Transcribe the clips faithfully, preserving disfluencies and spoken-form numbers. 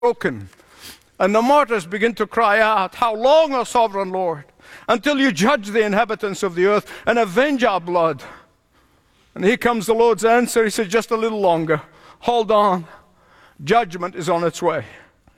broken. And the martyrs begin to cry out, "How long, O sovereign Lord, until you judge the inhabitants of the earth and avenge our blood?" And here comes the Lord's answer. He said, "Just a little longer. Hold on. Judgment is on its way."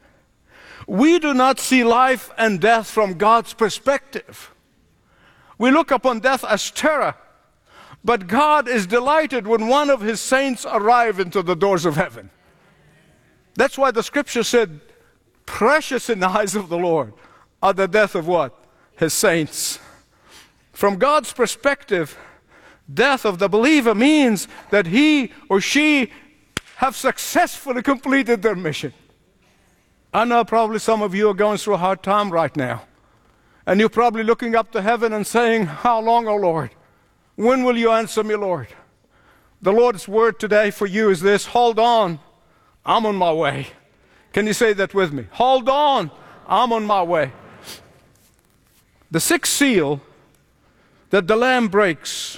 We do not see life and death from God's perspective. We look upon death as terror. But God is delighted when one of His saints arrive into the doors of heaven. That's why the scripture said, precious in the eyes of the Lord are the death of what? His saints. From God's perspective, death of the believer means that he or she have successfully completed their mission. I know probably some of you are going through a hard time right now. And you're probably looking up to heaven and saying, "How long, O Lord? When will you answer me, Lord?" The Lord's word today for you is this: hold on, I'm on my way. Can you say that with me? Hold on, I'm on my way. The sixth seal that the Lamb breaks,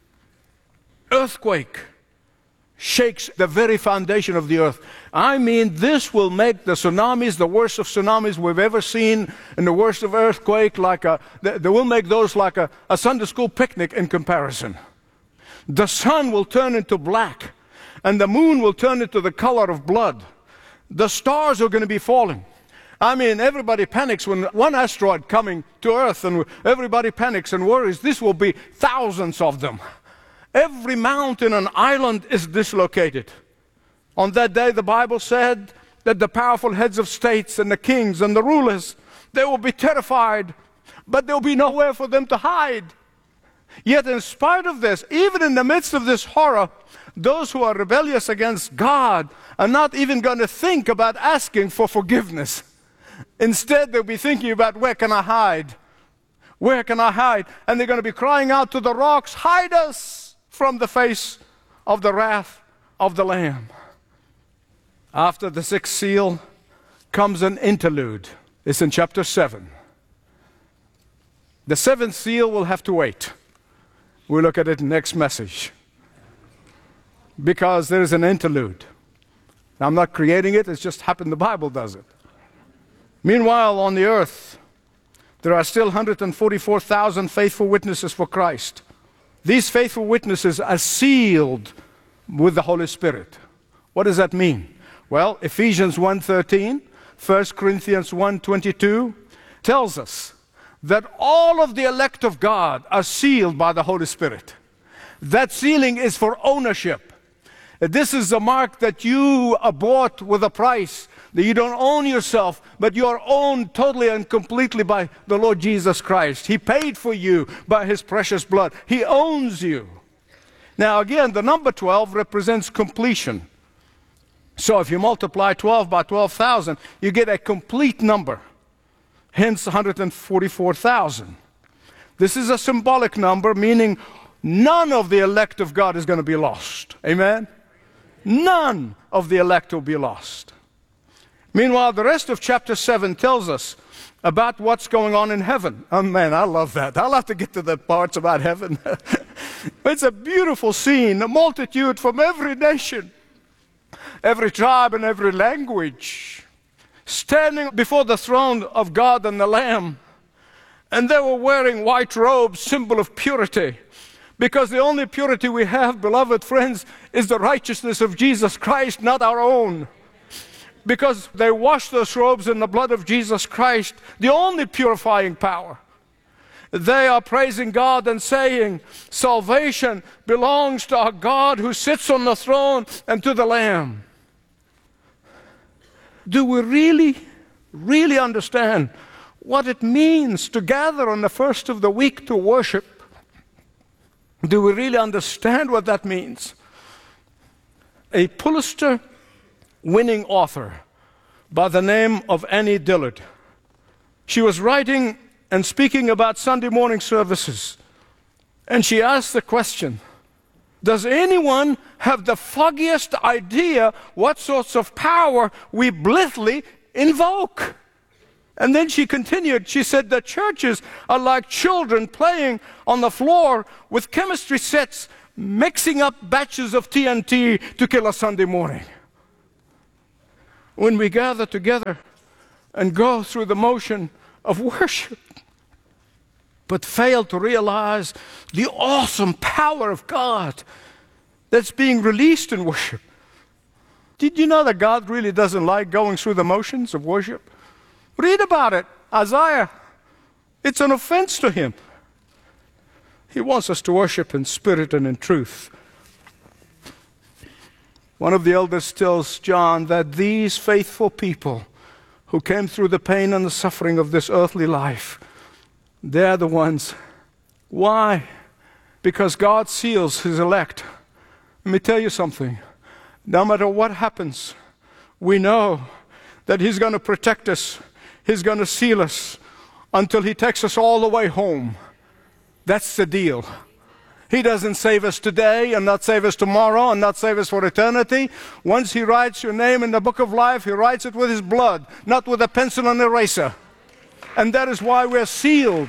earthquake, shakes the very foundation of the earth. I mean, this will make the tsunamis, the worst of tsunamis we've ever seen, and the worst of earthquake, like a, they will make those like a, a Sunday school picnic in comparison. The sun will turn into black, and the moon will turn into the color of blood. The stars are going to be falling. I mean, everybody panics when one asteroid coming to Earth, and everybody panics and worries. This will be thousands of them. Every mountain and island is dislocated. On that day, the Bible said that the powerful heads of states and the kings and the rulers, they will be terrified, but there will be nowhere for them to hide. Yet in spite of this, even in the midst of this horror, those who are rebellious against God are not even going to think about asking for forgiveness. Instead, they'll be thinking about, where can I hide? Where can I hide? And they're going to be crying out to the rocks, "Hide us from the face of the wrath of the Lamb." After the sixth seal comes an interlude. It's in chapter seven. The seventh seal will have to wait. We'll look at it in the next message. Because there is an interlude. Now, I'm not creating it, it's just happened, the Bible does it. Meanwhile, on the earth, there are still one hundred forty-four thousand faithful witnesses for Christ. These faithful witnesses are sealed with the Holy Spirit. What does that mean? Well, Ephesians one thirteen, First Corinthians one twenty-two tells us that all of the elect of God are sealed by the Holy Spirit. That sealing is for ownership. This is the mark that you are bought with a price, that you don't own yourself, but you are owned totally and completely by the Lord Jesus Christ. He paid for you by His precious blood. He owns you. Now again, the number twelve represents completion. So if you multiply twelve by twelve thousand, you get a complete number. Hence one hundred forty-four thousand. This is a symbolic number, meaning none of the elect of God is going to be lost. Amen? None of the elect will be lost. Meanwhile, the rest of chapter seven tells us about what's going on in heaven. Oh man, I love that. I'll have to get to the parts about heaven. It's a beautiful scene, a multitude from every nation, every tribe and every language, standing before the throne of God and the Lamb. And they were wearing white robes, symbol of purity. Because the only purity we have, beloved friends, is the righteousness of Jesus Christ, not our own. Because they washed those robes in the blood of Jesus Christ, the only purifying power. They are praising God and saying, salvation belongs to our God who sits on the throne and to the Lamb. Do we really, really understand what it means to gather on the first of the week to worship? Do we really understand what that means? A Pulitzer winning author by the name of Annie Dillard. She was writing and speaking about Sunday morning services. And she asked the question, does anyone have the foggiest idea what sorts of power we blithely invoke? And then she continued, she said, the churches are like children playing on the floor with chemistry sets, mixing up batches of T N T to kill a Sunday morning. when we gather together and go through the motion of worship, but fail to realize the awesome power of God that's being released in worship. Did you know that God really doesn't like going through the motions of worship? Read about it, Isaiah. It's an offense to him. He wants us to worship in spirit and in truth. One of the elders tells John that these faithful people who came through the pain and the suffering of this earthly life, they're the ones. Why? Because God seals his elect. Let me tell you something. No matter what happens, we know that he's going to protect us. He's going to seal us until he takes us all the way home. That's the deal. He doesn't save us today and not save us tomorrow and not save us for eternity. Once he writes your name in the book of life, he writes it with his blood, not with a pencil and eraser. And that is why we're sealed.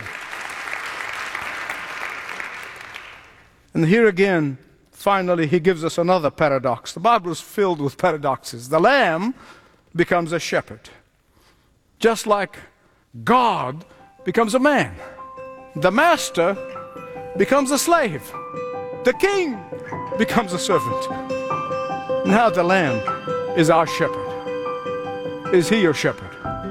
And here again, finally, he gives us another paradox. The Bible is filled with paradoxes. The lamb becomes a shepherd, just like God becomes a man. The master becomes a slave. The king becomes a servant. Now the lamb is our shepherd. Is he your shepherd?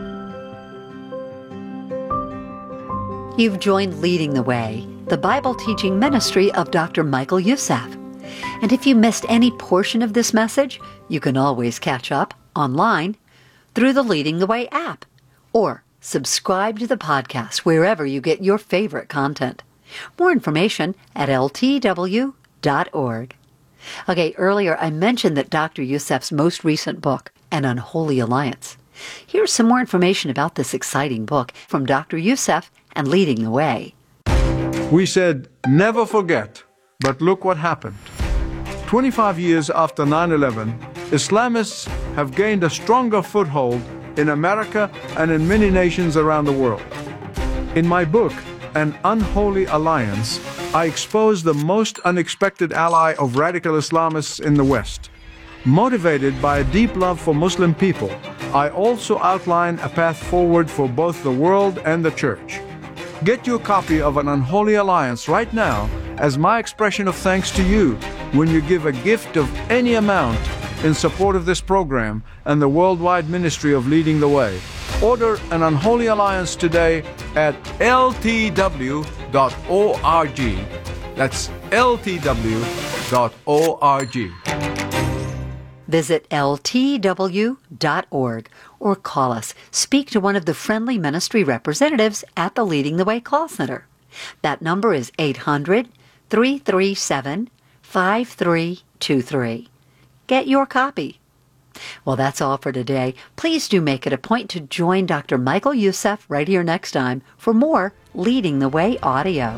You've joined Leading the Way, the Bible teaching ministry of Doctor Michael Youssef. And if you missed any portion of this message, you can always catch up online through the Leading the Way app, or subscribe to the podcast wherever you get your favorite content. More information at L T W dot org. Okay, earlier I mentioned that Doctor Youssef's most recent book, An Unholy Alliance. Here's some more information about this exciting book from Doctor Youssef and Leading the Way. We said, never forget, but look what happened. twenty-five years after nine eleven, Islamists have gained a stronger foothold in America and in many nations around the world. In my book, An Unholy Alliance, I expose the most unexpected ally of radical Islamists in the West. Motivated by a deep love for Muslim people, I also outline a path forward for both the world and the church. Get your copy of An Unholy Alliance right now as my expression of thanks to you when you give a gift of any amount in support of this program and the worldwide ministry of Leading the Way. Order An Unholy Alliance today at L T W dot org. That's L T W dot org. Visit L T W dot org or call us. Speak to one of the friendly ministry representatives at the Leading the Way call center. That number is eight hundred, three three seven, five three two three. Get your copy. Well, that's all for today. Please do make it a point to join Doctor Michael Youssef right here next time for more Leading the Way audio.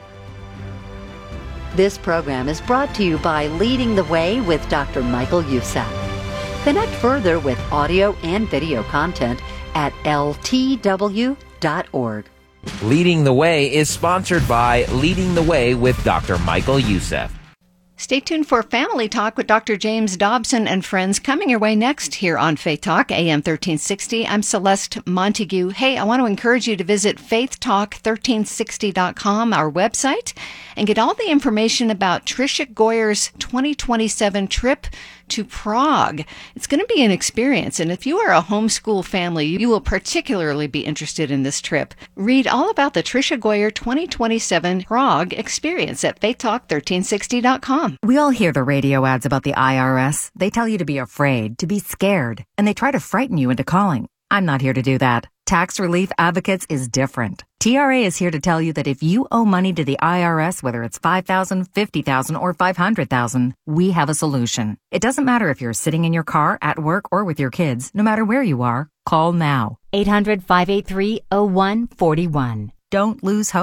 This program is brought to you by Leading the Way with Doctor Michael Youssef. Connect further with audio and video content at L T W dot org. Leading the Way is sponsored by Leading the Way with Doctor Michael Youssef. Stay tuned for Family Talk with Doctor James Dobson and friends coming your way next here on Faith Talk, A M thirteen sixty. I'm Celeste Montague. Hey, I want to encourage you to visit faith talk thirteen sixty dot com, our website, and get all the information about Tricia Goyer's twenty twenty-seven trip to Prague. It's going to be an experience, and if you are a homeschool family, you will particularly be interested in this trip. Read all about the Tricia Goyer twenty twenty-seven Prague experience at faith talk thirteen sixty dot com. We all hear the radio ads about the I R S. They tell you to be afraid, to be scared, and they try to frighten you into calling. I'm not here to do that. Tax Relief Advocates is different. T R A is here to tell you that if you owe money to the I R S, whether it's five thousand dollars, fifty thousand dollars, or five hundred thousand dollars, we have a solution. It doesn't matter if you're sitting in your car, at work, or with your kids. No matter where you are, call now. eight hundred, five eight three, oh one four one. Don't lose hope.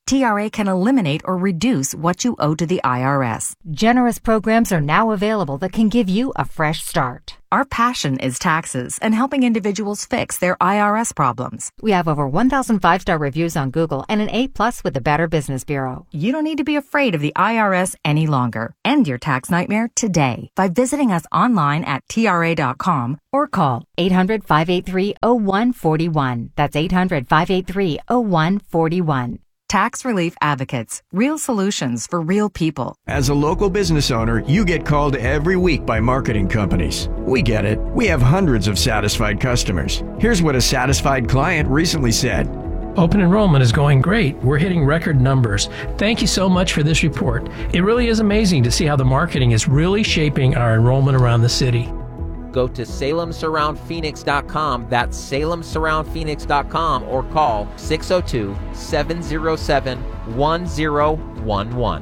T R A can eliminate or reduce what you owe to the I R S. Generous programs are now available that can give you a fresh start. Our passion is taxes and helping individuals fix their I R S problems. We have over one thousand five-star reviews on Google and an A plus with the Better Business Bureau. You don't need to be afraid of the I R S any longer. End your tax nightmare today by visiting us online at T R A dot com or call eight hundred, five eight three, oh one four one. That's eight hundred, five eight three, oh one four one. Tax Relief Advocates. Real solutions for real people. As a local business owner, you get called every week by marketing companies. We get it. We have hundreds of satisfied customers. Here's what a satisfied client recently said. Open enrollment is going great. We're hitting record numbers. Thank you so much for this report. It really is amazing to see how the marketing is really shaping our enrollment around the city. Go to Salem Surround Phoenix dot com. That's Salem Surround Phoenix dot com or call six oh two, seven oh seven, one oh one one.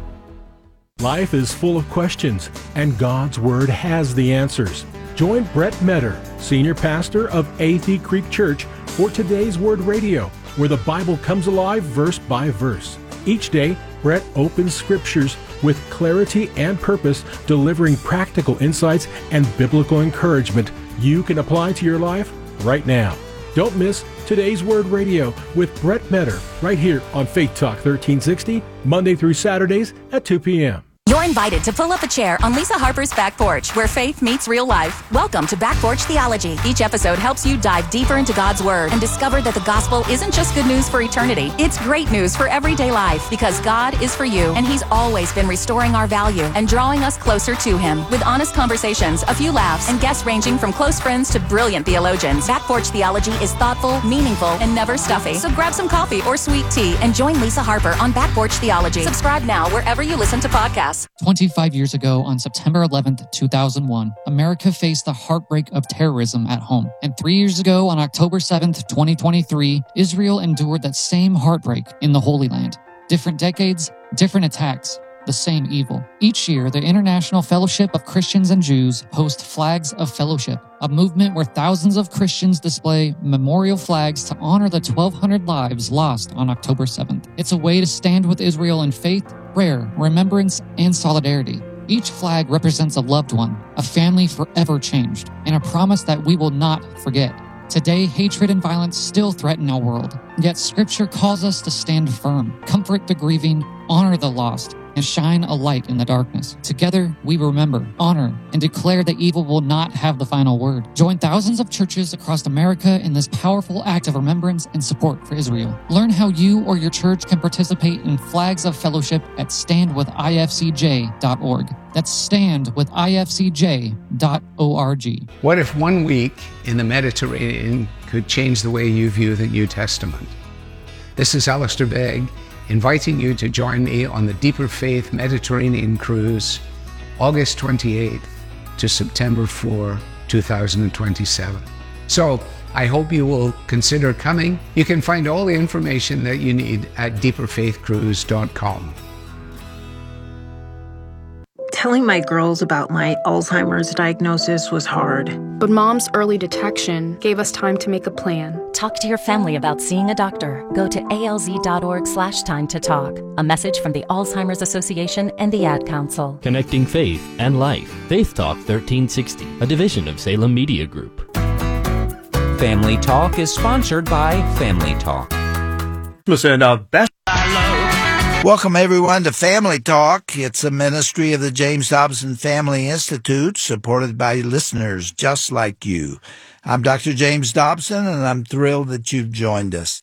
Life is full of questions, and God's Word has the answers. Join Brett Metter, Senior Pastor of Athey Creek Church, for Today's Word Radio, where the Bible comes alive verse by verse. Each day, Brett opens scriptures with clarity and purpose, delivering practical insights and biblical encouragement you can apply to your life right now. Don't miss Today's Word Radio with Brett Metter right here on Faith Talk thirteen sixty, Monday through Saturdays at two p.m. You're invited to pull up a chair on Lisa Harper's Back Porch, where faith meets real life. Welcome to Back Porch Theology. Each episode helps you dive deeper into God's Word and discover that the gospel isn't just good news for eternity. It's great news for everyday life, because God is for you, and He's always been restoring our value and drawing us closer to Him. With honest conversations, a few laughs, and guests ranging from close friends to brilliant theologians, Back Porch Theology is thoughtful, meaningful, and never stuffy. So grab some coffee or sweet tea and join Lisa Harper on Back Porch Theology. Subscribe now wherever you listen to podcasts. twenty-five years ago, on September eleventh, two thousand one, America faced the heartbreak of terrorism at home. And three years ago, on October seventh, twenty twenty-three, Israel endured that same heartbreak in the Holy Land. Different decades, different attacks, the same evil. Each year, the International Fellowship of Christians and Jews hosts Flags of Fellowship, a movement where thousands of Christians display memorial flags to honor the twelve hundred lives lost on October seventh. It's a way to stand with Israel in faith, prayer, remembrance, and solidarity. Each flag represents a loved one, a family forever changed, and a promise that we will not forget. Today, hatred and violence still threaten our world, yet Scripture calls us to stand firm, comfort the grieving, honor the lost, and shine a light in the darkness. Together, we remember, honor, and declare that evil will not have the final word. Join thousands of churches across America in this powerful act of remembrance and support for Israel. Learn how you or your church can participate in Flags of Fellowship at stand with I F C J dot org. That's stand with I F C J dot org. What if one week in the Mediterranean could change the way you view the New Testament? This is Alistair Begg, inviting you to join me on the Deeper Faith Mediterranean Cruise, August twenty-eighth to September fourth, two thousand twenty-seven. So I hope you will consider coming. You can find all the information that you need at deeper faith cruise dot com. Telling my girls about my Alzheimer's diagnosis was hard. But Mom's early detection gave us time to make a plan. Talk to your family about seeing a doctor. Go to alz.org slash time to talk. A message from the Alzheimer's Association and the Ad Council. Connecting faith and life. Faith Talk thirteen sixty, a division of Salem Media Group. Family Talk is sponsored by Family Talk. Listen, uh, best. Welcome, everyone, to Family Talk. It's a ministry of the James Dobson Family Institute, supported by listeners just like you. I'm Doctor James Dobson, and I'm thrilled that you've joined us.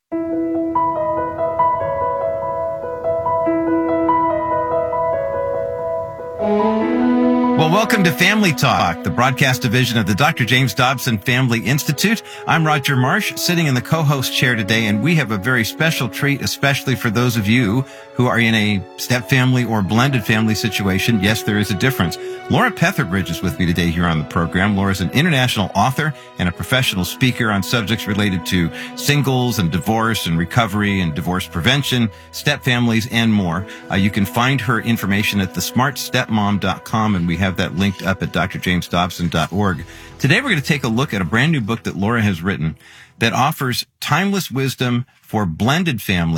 Well, welcome to Family Talk, the broadcast division of the Doctor James Dobson Family Institute. I'm Roger Marsh, sitting in the co-host chair today, and we have a very special treat, especially for those of you who are in a step-family or blended family situation. Yes, there is a difference. Laura Petherbridge is with me today here on the program. Laura is an international author and a professional speaker on subjects related to singles and divorce and recovery and divorce prevention, step-families, and more. Uh, you can find her information at the smart stepmom dot com, and we have that linked up at dr james dobson dot org. Today we're going to take a look at a brand new book that Laura has written that offers timeless wisdom for blended families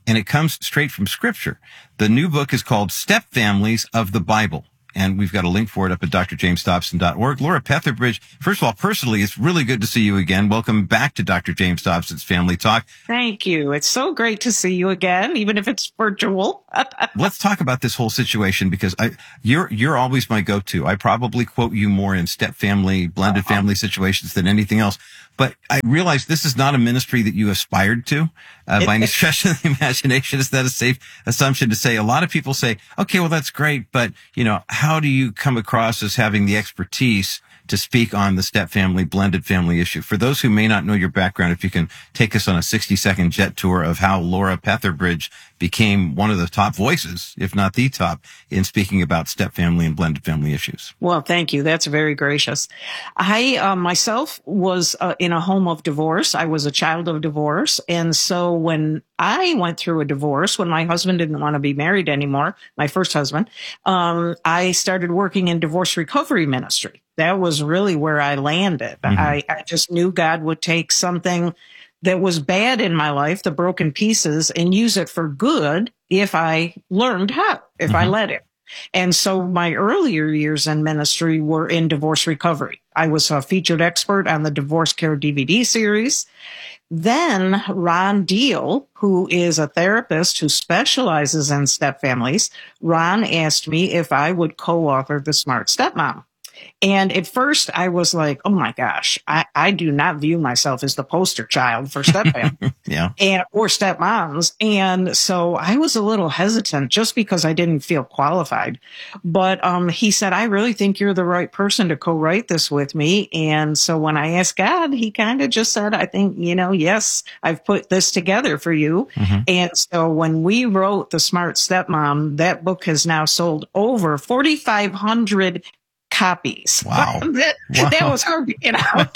and it comes straight from Scripture. The new book is called Step Families of the Bible. And we've got a link for it up at D R james dobson dot org. Laura Petherbridge, first of all, personally, it's really good to see you again. Welcome back to Doctor James Dobson's Family Talk. Thank you. It's so great to see you again, even if it's virtual. Let's talk about this whole situation, because I, you're you're always my go-to. I probably quote you more in step family, blended family situations than anything else. But I realize this is not a ministry that you aspired to uh, by any stretch of the imagination. Is that a safe assumption to say? A lot of people say, okay, well, that's great, but, you know, how do you come across as having the expertise to speak on the step family, blended family issue? For those who may not know your background, if you can take us on a sixty second jet tour of how Laura Petherbridge became one of the top voices, if not the top, in speaking about step family and blended family issues. Well, thank you. That's very gracious. I uh, myself was uh, in a home of divorce. I was a child of divorce. And so when I went through a divorce, when my husband didn't want to be married anymore, my first husband, um, I started working in divorce recovery ministry. That was really where I landed. Mm-hmm. I, I just knew God would take something that was bad in my life, the broken pieces, and use it for good if I learned how, if mm-hmm. I let it. And so my earlier years in ministry were in divorce recovery. I was a featured expert on the Divorce Care D V D series. Then Ron Deal, who is a therapist who specializes in step families, Ron asked me if I would co-author The Smart Stepmom. And at first I was like, oh my gosh, I, I do not view myself as the poster child for stepfamily yeah. and or stepmoms. And so I was a little hesitant just because I didn't feel qualified. But um, he said, I really think you're the right person to co-write this with me. And so when I asked God, he kind of just said, I think, you know, yes, I've put this together for you. Mm-hmm. And so when we wrote The Smart Stepmom, that book has now sold over forty-five hundred copies. Wow. that, wow. that was hard to get out.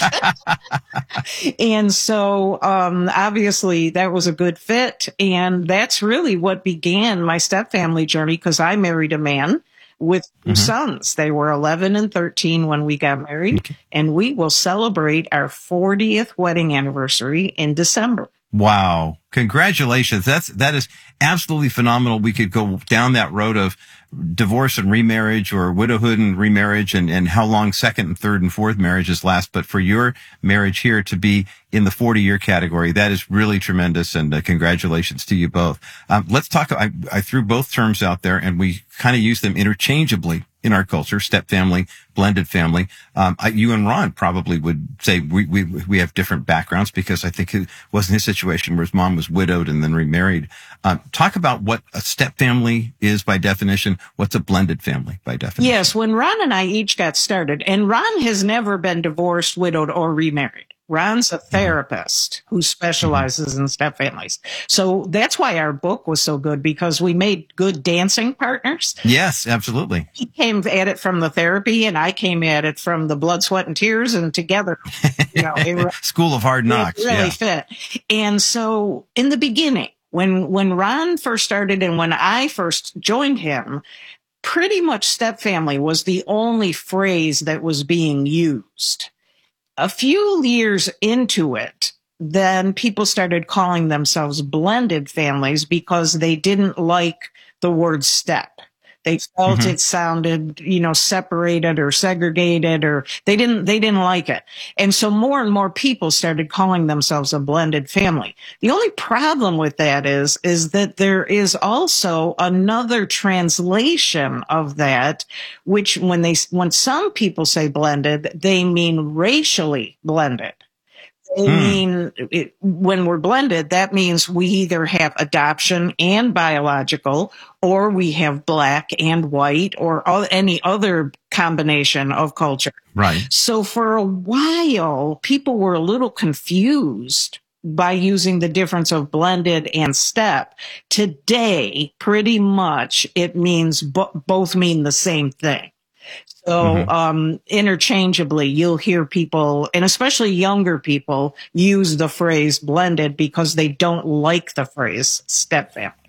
And so, um, obviously that was a good fit. And that's really what began my stepfamily journey, because I married a man with two mm-hmm. sons. They were eleven and thirteen when we got married. Okay. And we will celebrate our fortieth wedding anniversary in December. Wow. Congratulations. That's, that is absolutely phenomenal. We could go down that road of divorce and remarriage, or widowhood and remarriage, and, and how long second and third and fourth marriages last. But for your marriage here to be in the forty year category, that is really tremendous. And uh, congratulations to you both. Um, let's talk. I, I threw both terms out there, and we kind of use them interchangeably in our culture: step family, blended family. Um, I, you and Ron probably would say we, we, we have different backgrounds, because I think it wasn't his situation where his mom was widowed and then remarried. Um, talk about what a step family is by definition. What's a blended family by definition? Yes. When Ron and I each got started, and Ron has never been divorced, widowed, or remarried. Ron's a therapist who specializes in step families. So that's why our book was so good, because we made good dancing partners. Yes, absolutely. He came at it from the therapy, and I came at it from the blood, sweat, and tears, and together, you know, it, School of Hard Knocks. It really yeah. fit. And so in the beginning, when, when Ron first started and when I first joined him, pretty much step family was the only phrase that was being used. A few years into it, then people started calling themselves blended families because they didn't like the word step. They felt mm-hmm. it sounded, you know, separated or segregated, or they didn't, they didn't like it. And so more and more people started calling themselves a blended family. The only problem with that is, is that there is also another translation of that, which when they, when some people say blended, they mean racially blended. They hmm. mean it, when we're blended, that means we either have adoption and biological, or we have black and white, or all, any other combination of culture. Right. So for a while, people were a little confused by using the difference of blended and step. Today, pretty much it means bo- both mean the same thing. So, mm-hmm. um, interchangeably, you'll hear people, and especially younger people, use the phrase blended because they don't like the phrase step family.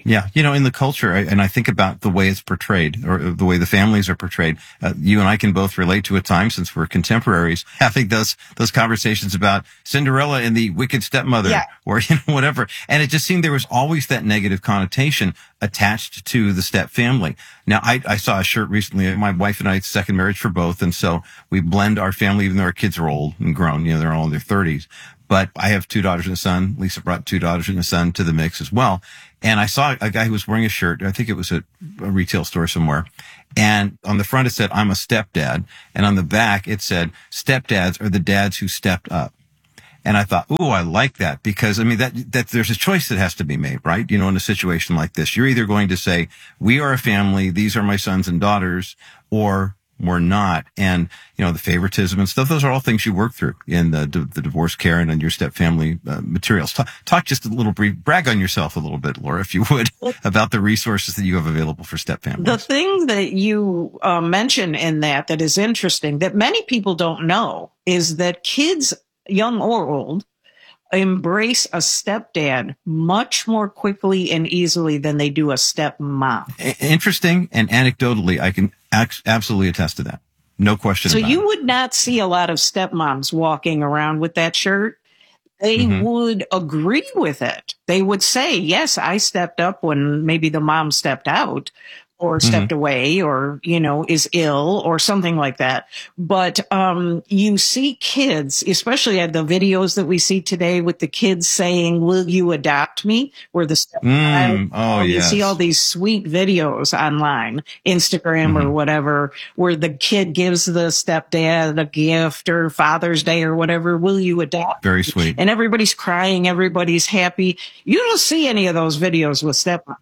Yeah. You know, in the culture, and I think about the way it's portrayed or the way the families are portrayed. Uh, you and I can both relate to a time, since we're contemporaries, having those, those conversations about Cinderella and the wicked stepmother yeah. or, you know, whatever. And it just seemed there was always that negative connotation attached to the step family. Now, I, I saw a shirt recently. My wife and I, second marriage for both. And so we blend our family, even though our kids are old and grown, you know, they're all in their thirties. But I have two daughters and a son. Lisa brought two daughters and a son to the mix as well. And I saw a guy who was wearing a shirt. I think it was at a retail store somewhere. And on the front, it said, I'm a stepdad. And on the back, it said, stepdads are the dads who stepped up. And I thought, ooh, I like that, because I mean, that, that there's a choice that has to be made, right? You know, in a situation like this, you're either going to say, we are a family, these are my sons and daughters, or we're not. And, you know, the favoritism and stuff, those are all things you work through in the, the divorce care and in your step family uh, materials. Talk, talk just a little brief, brag on yourself a little bit, Laura, if you would, about the resources that you have available for step families. The thing that you uh, mention in that that is interesting, that many people don't know, is that kids, young or old, embrace a stepdad much more quickly and easily than they do a stepmom. Interesting, and anecdotally, I can ac- absolutely attest to that. No question so about you it. would not see a lot of stepmoms walking around with that shirt. They mm-hmm. would agree with it. They would say, yes, I stepped up when maybe the mom stepped out or stepped mm-hmm. away, or, you know, is ill or something like that. But, um, you see kids, especially at the videos that we see today with the kids saying, will you adopt me? Where the step mm, oh, you yes. see all these sweet videos online, Instagram mm-hmm. or whatever, where the kid gives the stepdad a gift, or Father's Day or whatever. Will you adopt? Very sweet. And everybody's crying. Everybody's happy. You don't see any of those videos with stepmom.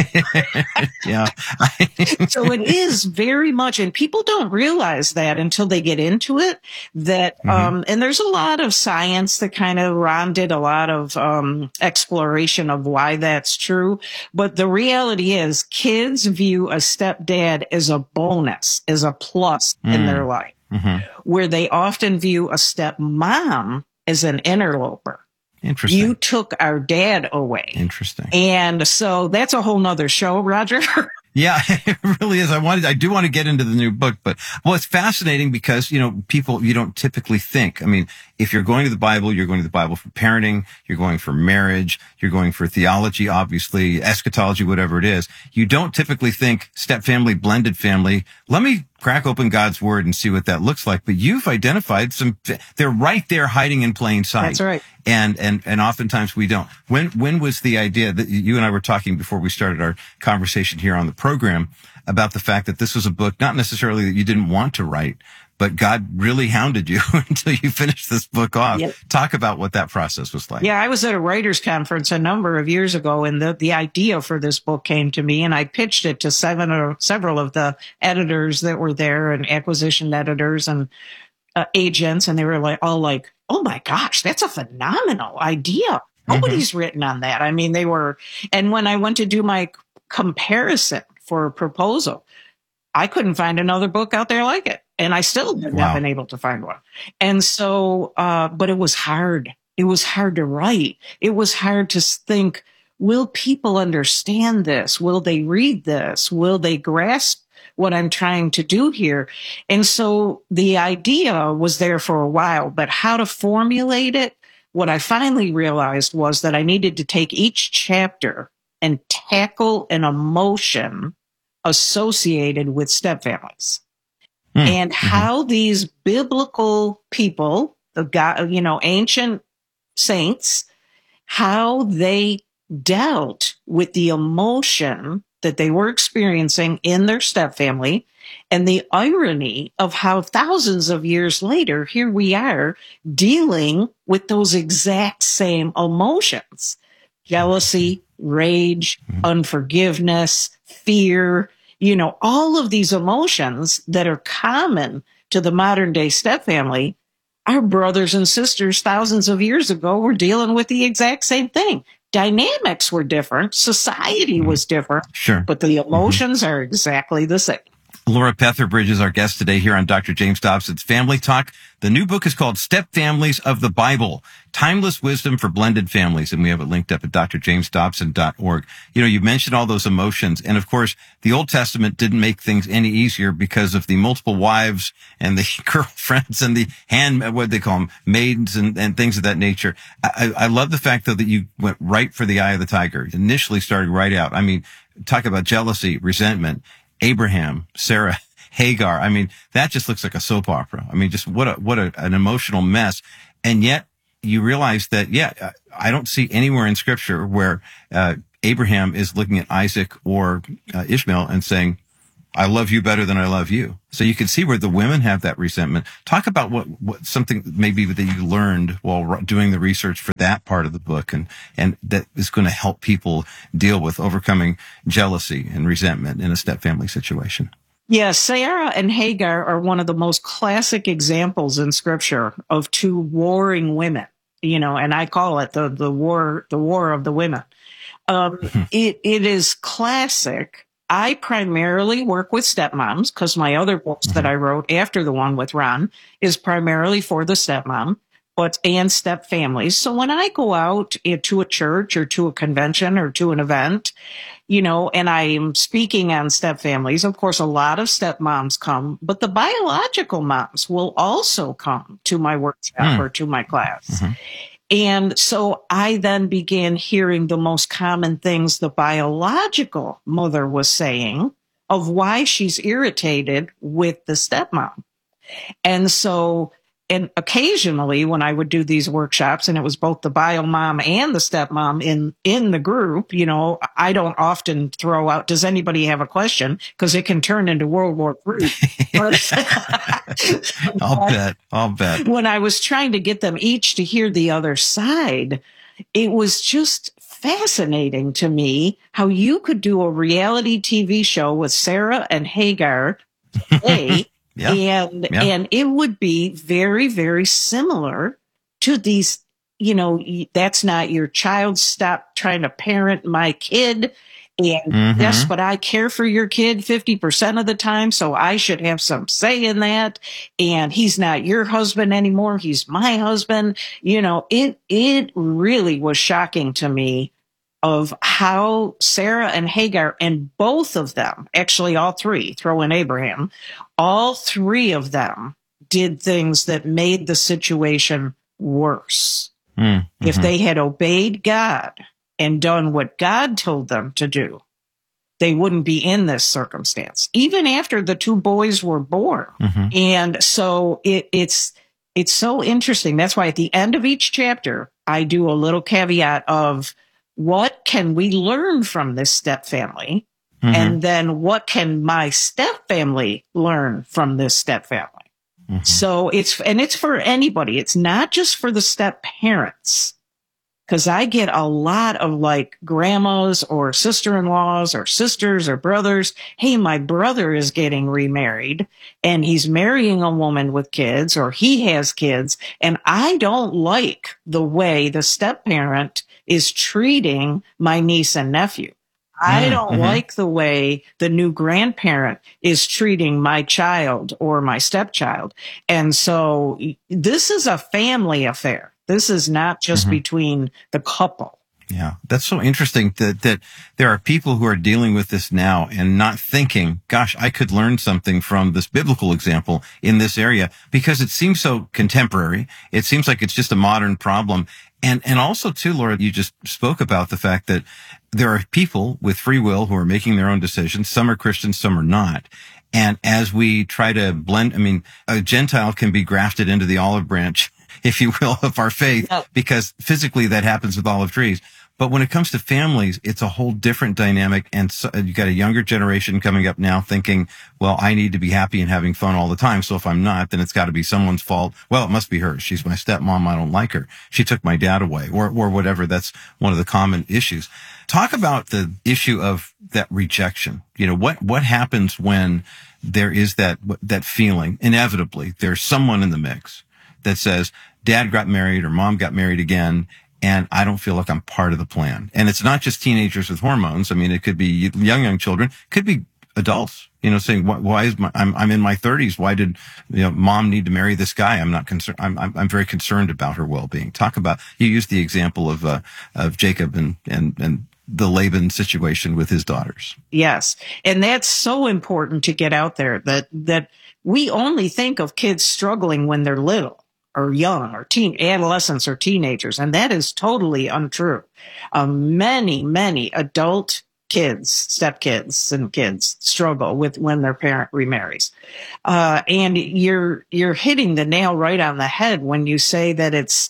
Yeah. So it is very much, and people don't realize that until they get into it, that, mm-hmm. um, and there's a lot of science that kind of, Ron did a lot of, um, exploration of why that's true. But the reality is kids view a stepdad as a bonus, as a plus mm. in their life, mm-hmm. where they often view a stepmom as an interloper. Interesting. You took our dad away. Interesting. And so that's a whole nother show, Roger. Yeah, it really is. I wanted, I do want to get into the new book, but well, it's fascinating because, you know, people, you don't typically think, I mean, if you're going to the Bible, you're going to the Bible for parenting, you're going for marriage, you're going for theology, obviously, eschatology, whatever it is. You don't typically think step family, blended family. Let me crack open God's word and see what that looks like. But you've identified some, they're right there hiding in plain sight. That's right. And, and, and oftentimes we don't. When, when was the idea that you and I were talking before we started our conversation here on the program about the fact that this was a book, not necessarily that you didn't want to write, but God really hounded you until you finished this book off. Yep. Talk about what that process was like. Yeah, I was at a writers' conference a number of years ago, and the, the idea for this book came to me, and I pitched it to seven or several of the editors that were there, and acquisition editors and uh, agents, and they were like, all like, oh my gosh, that's a phenomenal idea. Nobody's mm-hmm. written on that. I mean, they were, and when I went to do my comparison for a proposal, I couldn't find another book out there like it. And I still have wow. not been able to find one. And so, uh, but it was hard. It was hard to write. It was hard to think, will people understand this? Will they read this? Will they grasp what I'm trying to do here? And so the idea was there for a while, but how to formulate it, what I finally realized was that I needed to take each chapter and tackle an emotion associated with stepfamilies. Mm. And how mm-hmm. these biblical people, the God, you know, ancient saints, how they dealt with the emotion that they were experiencing in their stepfamily, and the irony of how thousands of years later, here we are dealing with those exact same emotions: jealousy, rage, mm-hmm. unforgiveness, fear. You know, all of these emotions that are common to the modern day stepfamily, our brothers and sisters thousands of years ago were dealing with the exact same thing. Dynamics were different. Society was different. Sure. But the emotions mm-hmm. are exactly the same. Laura Petherbridge is our guest today here on Doctor James Dobson's Family Talk. The new book is called Step Families of the Bible, Timeless Wisdom for Blended Families, and we have it linked up at d r james dobson dot org. You know, you mentioned all those emotions, and of course, the Old Testament didn't make things any easier because of the multiple wives and the girlfriends and the hand, what they call them, maidens and, and things of that nature. I, I love the fact, though, that you went right for the eye of the tiger, initially starting right out. I mean, talk about jealousy, resentment. Abraham, Sarah, Hagar. I mean, that just looks like a soap opera. I mean, just what a, what a, an emotional mess. And yet you realize that, yeah, I don't see anywhere in scripture where, uh, Abraham is looking at Isaac or uh, Ishmael and saying, I love you better than I love you. So you can see where the women have that resentment. Talk about what, what something maybe that you learned while doing the research for that part of the book, and, and that is going to help people deal with overcoming jealousy and resentment in a step-family situation. Yeah, Sarah and Hagar are one of the most classic examples in scripture of two warring women, you know, and I call it the, the war, the war of the women. Um, it, it is classic. I primarily work with stepmoms because my other books mm-hmm. that I wrote after the one with Ron is primarily for the stepmom, but and step families. So when I go out to a church or to a convention or to an event, you know, and I'm speaking on step families, of course, a lot of stepmoms come, but the biological moms will also come to my workshop mm. or to my class. Mm-hmm. And so I then began hearing the most common things the biological mother was saying of why she's irritated with the stepmom. And so, and occasionally when I would do these workshops, and it was both the bio mom and the stepmom in, in the group, you know, I don't often throw out, does anybody have a question? Because it can turn into World War Three. I'll bet. I'll bet. When I was trying to get them each to hear the other side, it was just fascinating to me how you could do a reality T V show with Sarah and Hagar today. Yeah. And, yeah. and it would be very, very similar to these, you know, that's not your child. Stop trying to parent my kid. And mm-hmm. yes, but I care for your kid fifty percent of the time. So I should have some say in that. And he's not your husband anymore. He's my husband. You know, it, it really was shocking to me of how Sarah and Hagar, and both of them, actually all three, throw in Abraham, all three of them did things that made the situation worse. Mm-hmm. If they had obeyed God and done what God told them to do, they wouldn't be in this circumstance, even after the two boys were born. Mm-hmm. And so it, it's, it's so interesting. That's why at the end of each chapter, I do a little caveat of, what can we learn from this step family? Mm-hmm. And then what can my step family learn from this step family? Mm-hmm. So it's, and it's for anybody. It's not just for the step parents. Cause I get a lot of like grandmas or sister-in-laws or sisters or brothers. Hey, my brother is getting remarried and he's marrying a woman with kids, or he has kids. And I don't like the way the step parent is treating my niece and nephew. I don't mm-hmm. like the way the new grandparent is treating my child or my stepchild. And so this is a family affair. This is not just mm-hmm. between the couple. Yeah, that's so interesting that, that there are people who are dealing with this now and not thinking, gosh, I could learn something from this biblical example in this area, because it seems so contemporary. It seems like it's just a modern problem. And, and also too, Laura, you just spoke about the fact that there are people with free will who are making their own decisions. Some are Christians, some are not. And as we try to blend, I mean, a Gentile can be grafted into the olive branch, if you will, of our faith, because physically that happens with olive trees. But when it comes to families, it's a whole different dynamic. And so you got a younger generation coming up now thinking, well, I need to be happy and having fun all the time. So if I'm not, then it's got to be someone's fault. Well, it must be hers. She's my stepmom. I don't like her. She took my dad away, or, or whatever. That's one of the common issues. Talk about the issue of that rejection. You know, what, what happens when there is that, that feeling? Inevitably, there's someone in the mix that says, dad got married or mom got married again, and I don't feel like I'm part of the plan. And it's not just teenagers with hormones. I mean, it could be young, young children, could be adults, you know, saying, why, why is my, I'm, I'm in my thirties. Why did, you know, mom need to marry this guy? I'm not concerned. I'm, I'm, I'm very concerned about her well-being. Talk about, you used the example of, uh, of Jacob and, and, and the Laban situation with his daughters. Yes. And that's so important to get out there, that, that we only think of kids struggling when they're little or young or teen, adolescents or teenagers. And that is totally untrue. Um, many, many adult kids, stepkids and kids struggle with when their parent remarries. Uh, and you're, you're hitting the nail right on the head when you say that it's,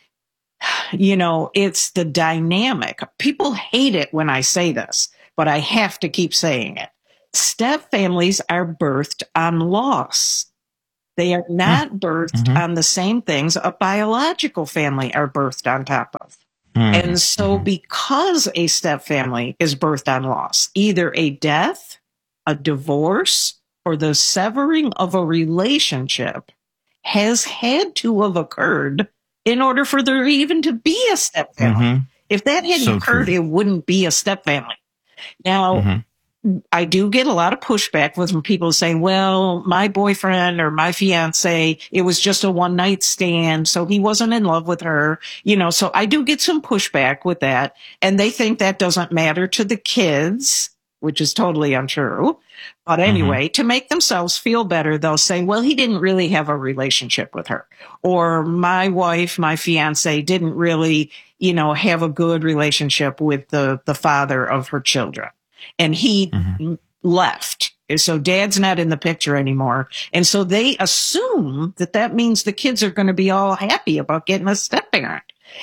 you know, it's the dynamic. People hate it when I say this, but I have to keep saying it. Step families are birthed on loss. They are not birthed mm-hmm. on the same things a biological family are birthed on top of. Mm-hmm. And so because a step family is birthed on loss, either a death, a divorce, or the severing of a relationship has had to have occurred in order for there even to be a step family. Mm-hmm. If that hadn't so occurred, true. It wouldn't be a step family. Now, mm-hmm. I do get a lot of pushback from people saying, well, my boyfriend or my fiance, it was just a one night stand, so he wasn't in love with her. You know, so I do get some pushback with that. And they think that doesn't matter to the kids, which is totally untrue. But anyway, mm-hmm. to make themselves feel better, they'll say, well, he didn't really have a relationship with her. Or my wife, my fiance didn't really, you know, have a good relationship with the, the father of her children. And he mm-hmm. left. So dad's not in the picture anymore. And so they assume that that means the kids are going to be all happy about getting a step parent.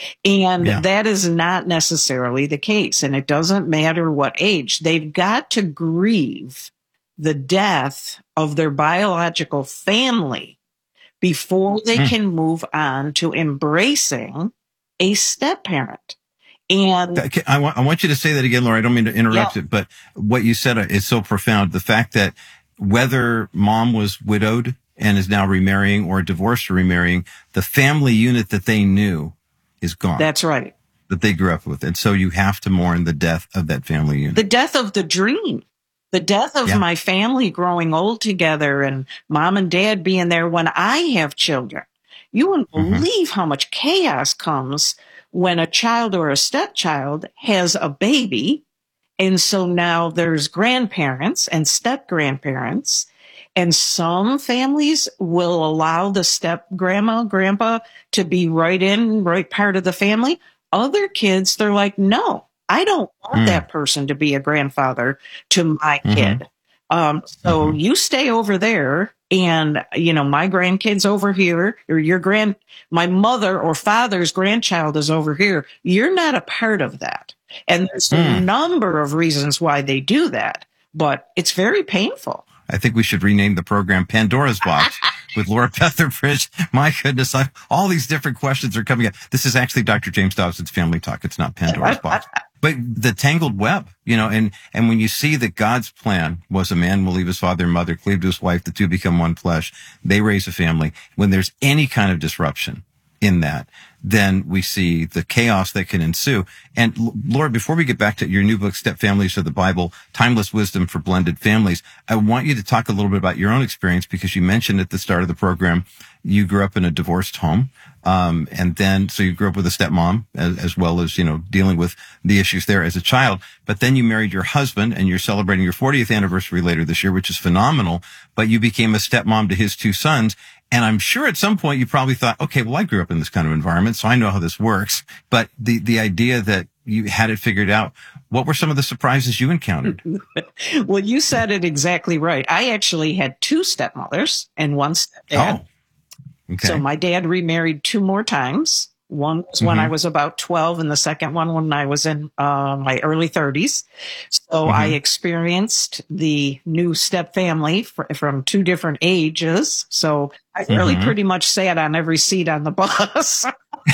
And yeah. that is not necessarily the case. And it doesn't matter what age. They've got to grieve the death of their biological family before they mm. can move on to embracing a step parent. And I want, I want you to say that again, Laura. I don't mean to interrupt yeah. it, but what you said is so profound. The fact that whether mom was widowed and is now remarrying or divorced or remarrying, the family unit that they knew is gone. That's right. That they grew up with. And so you have to mourn the death of that family unit. The death of the dream. The death of yeah. my family growing old together and mom and dad being there when I have children. You wouldn't mm-hmm. believe how much chaos comes when a child or a stepchild has a baby. And so now there's grandparents and step grandparents. And some families will allow the step grandma, grandpa to be right in, right part of the family. Other kids, they're like, no, I don't want mm. that person to be a grandfather to my mm-hmm. kid. Um, so mm-hmm. you stay over there and, you know, my grandkid's over here, or your grand, my mother or father's grandchild is over here. You're not a part of that. And there's mm. a number of reasons why they do that, but it's very painful. I think we should rename the program Pandora's Box with Laura Petherbridge. My goodness, I, all these different questions are coming up. This is actually Doctor James Dobson's Family Talk. It's not Pandora's Box. But the tangled web, you know, and, and when you see that God's plan was a man will leave his father and mother, cleave to his wife, the two become one flesh, they raise a family. When there's any kind of disruption in that, then we see the chaos that can ensue. And Laura, before we get back to your new book, Step Families of the Bible, Timeless Wisdom for Blended Families, I want you to talk a little bit about your own experience, because you mentioned at the start of the program, you grew up in a divorced home. Um, and then, so you grew up with a stepmom as, as well as, you know, dealing with the issues there as a child. But then you married your husband and you're celebrating your fortieth anniversary later this year, which is phenomenal. But you became a stepmom to his two sons. And I'm sure at some point you probably thought, okay, well, I grew up in this kind of environment, so I know how this works. But the, the idea that you had it figured out, what were some of the surprises you encountered? Well, you said it exactly right. I actually had two stepmothers and one stepdad. Oh. Okay. So my dad remarried two more times. One was mm-hmm. when I was about twelve, and the second one when I was in uh, my early thirties. So mm-hmm. I experienced the new step family fr- from two different ages. So I mm-hmm. really pretty much sat on every seat on the bus.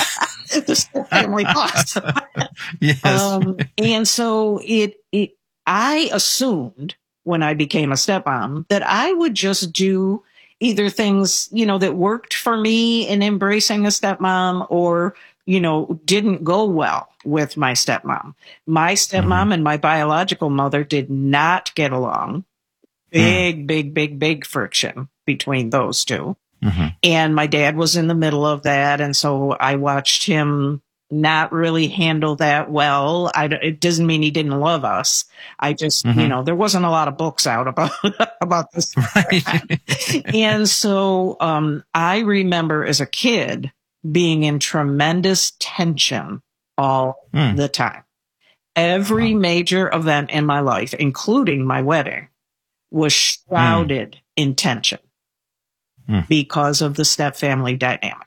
The step family bus. Yes. Um, and so it, it, I assumed when I became a stepmom that I would just do either things, you know, that worked for me in embracing a stepmom or, you know, didn't go well with my stepmom. My stepmom mm-hmm. and my biological mother did not get along. Big, mm. big, big, big friction between those two. Mm-hmm. And my dad was in the middle of that. And so I watched him not really handle that well. I, it doesn't mean he didn't love us. I just, mm-hmm. you know, there wasn't a lot of books out about, about this. Right. And so, um, I remember as a kid being in tremendous tension all mm. the time. Every wow. major event in my life, including my wedding, was shrouded mm. in tension mm. because of the step-family dynamic.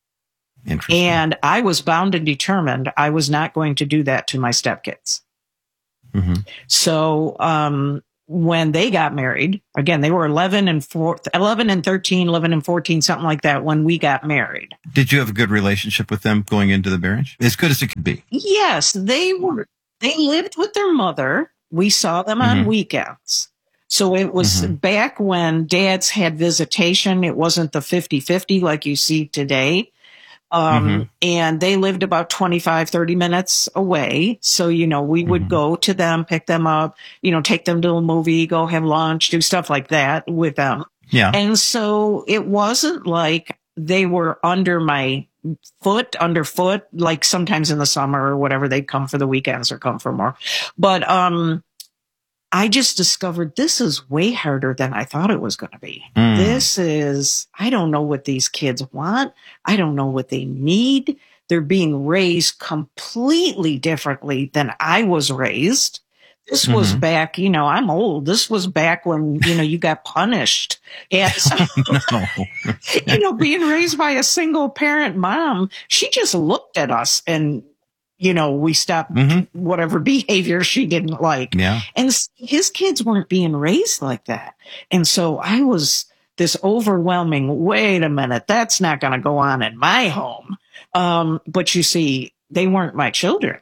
And I was bound and determined I was not going to do that to my stepkids. Mm-hmm. So um, when they got married, again, they were eleven and four, eleven and thirteen, eleven and fourteen, something like that when we got married. Did you have a good relationship with them going into the marriage? As good as it could be. Yes, they were. They lived with their mother. We saw them on mm-hmm. weekends. So it was mm-hmm. back when dads had visitation. It wasn't the fifty-fifty like you see today. Um, mm-hmm. And they lived about twenty-five, thirty minutes away. So, you know, we would mm-hmm. go to them, pick them up, you know, take them to a movie, go have lunch, do stuff like that with them. Yeah. And so it wasn't like they were under my foot, underfoot, like sometimes in the summer or whatever, they'd come for the weekends or come for more. But, um, I just discovered this is way harder than I thought it was going to be. Mm. This is, I don't know what these kids want. I don't know what they need. They're being raised completely differently than I was raised. This mm-hmm. was back, you know, I'm old. This was back when, you know, you got punished. And so, no. you know, being raised by a single parent mom, she just looked at us and, you know, we stopped mm-hmm. whatever behavior she didn't like. Yeah. And his kids weren't being raised like that. And so I was this overwhelming, wait a minute, that's not going to go on in my home. Um, but you see, they weren't my children.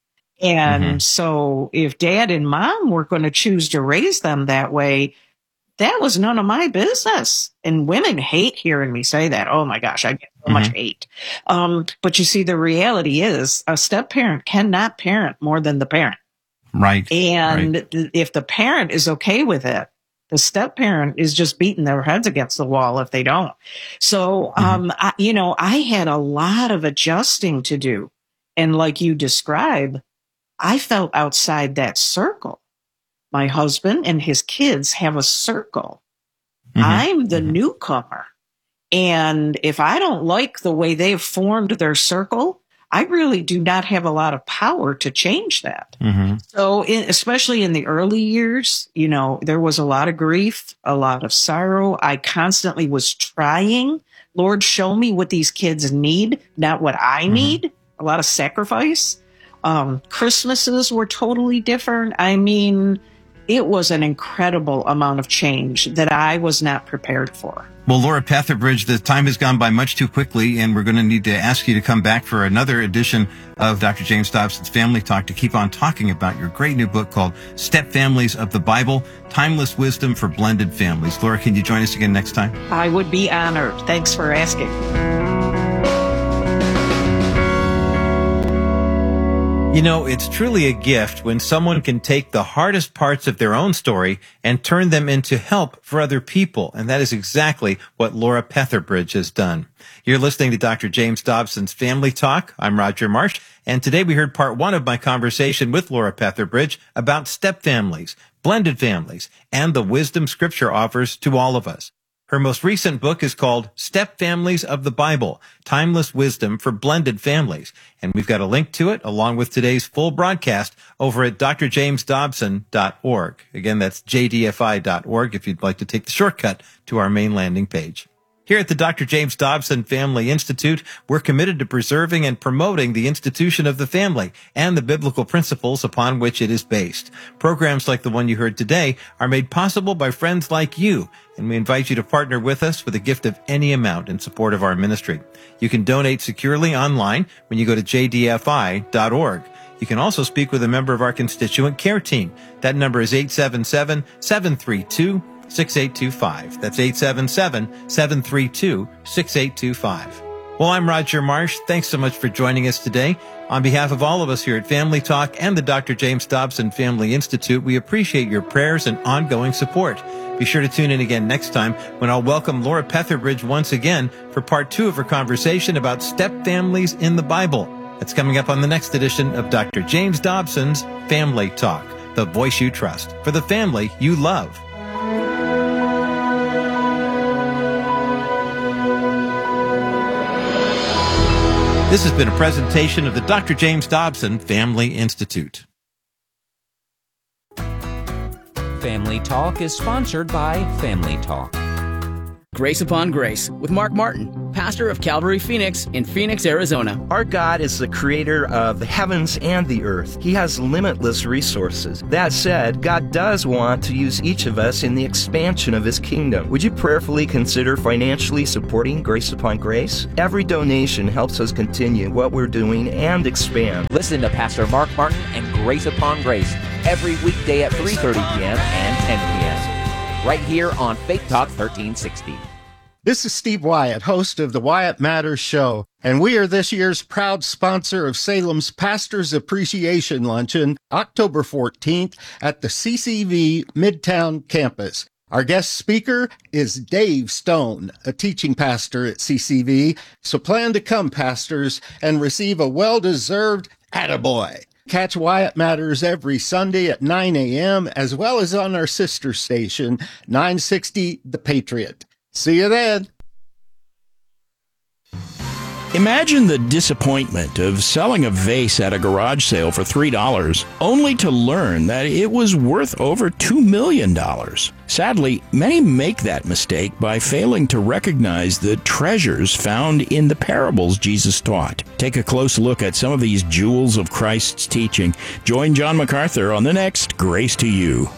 And mm-hmm. so if dad and mom were going to choose to raise them that way, that was none of my business. And women hate hearing me say that. Oh my gosh, I get so mm-hmm. much hate. Um, but you see, the reality is a step parent cannot parent more than the parent. Right. And right. th- if the parent is okay with it, the step parent is just beating their heads against the wall if they don't. So, mm-hmm. um, I, you know, I had a lot of adjusting to do. And like you describe, I felt outside that circle. My husband and his kids have a circle. Mm-hmm. I'm the mm-hmm. newcomer. And if I don't like the way they've formed their circle, I really do not have a lot of power to change that. Mm-hmm. So in, especially in the early years, you know, there was a lot of grief, a lot of sorrow. I constantly was trying, Lord, show me what these kids need, not what I mm-hmm. need. A lot of sacrifice. Um, Christmases were totally different. I mean, it was an incredible amount of change that I was not prepared for. Well, Laura Petherbridge, the time has gone by much too quickly, and we're going to need to ask you to come back for another edition of Doctor James Dobson's Family Talk to keep on talking about your great new book called Step Families of the Bible, Timeless Wisdom for Blended Families. Laura, can you join us again next time? I would be honored. Thanks for asking. You know, it's truly a gift when someone can take the hardest parts of their own story and turn them into help for other people. And that is exactly what Laura Petherbridge has done. You're listening to Doctor James Dobson's Family Talk. I'm Roger Marsh. And today we heard part one of my conversation with Laura Petherbridge about step families, blended families, and the wisdom Scripture offers to all of us. Her most recent book is called Step Families of the Bible, Timeless Wisdom for Blended Families. And we've got a link to it along with today's full broadcast over at d r james dobson dot org. Again, that's j d f i dot org if you'd like to take the shortcut to our main landing page. Here at the Doctor James Dobson Family Institute, we're committed to preserving and promoting the institution of the family and the biblical principles upon which it is based. Programs like the one you heard today are made possible by friends like you, and we invite you to partner with us with a gift of any amount in support of our ministry. You can donate securely online when you go to j d f i dot org. You can also speak with a member of our constituent care team. That number is eight seven seven, seven three two, six eight two five. That's eight seven seven, seven three two, six eight two five. Well, I'm Roger Marsh. Thanks so much for joining us today. On behalf of all of us here at Family Talk and the Doctor James Dobson Family Institute, we appreciate your prayers and ongoing support. Be sure to tune in again next time when I'll welcome Laura Petherbridge once again for part two of her conversation about step families in the Bible. That's coming up on the next edition of Doctor James Dobson's Family Talk, the voice you trust for the family you love. This has been a presentation of the Doctor James Dobson Family Institute. Family Talk is sponsored by Family Talk. Grace Upon Grace with Mark Martin, pastor of Calvary Phoenix in Phoenix, Arizona. Our God is the creator of the heavens and the earth. He has limitless resources. That said, God does want to use each of us in the expansion of His kingdom. Would you prayerfully consider financially supporting Grace Upon Grace? Every donation helps us continue what we're doing and expand. Listen to Pastor Mark Martin and Grace Upon Grace every weekday at three thirty p.m. and ten p.m. right here on Faith Talk thirteen sixty. This is Steve Wyatt, host of the Wyatt Matters Show, and we are this year's proud sponsor of Salem's Pastors Appreciation Luncheon, October fourteenth, at the C C V Midtown campus. Our guest speaker is Dave Stone, a teaching pastor at C C V, so plan to come, pastors, and receive a well-deserved attaboy. Catch Wyatt Matters every Sunday at nine a.m., as well as on our sister station, nine sixty The Patriot. See you then. Imagine the disappointment of selling a vase at a garage sale for three dollars, only to learn that it was worth over two million dollars. Sadly, many make that mistake by failing to recognize the treasures found in the parables Jesus taught. Take a close look at some of these jewels of Christ's teaching. Join John MacArthur on the next Grace to You.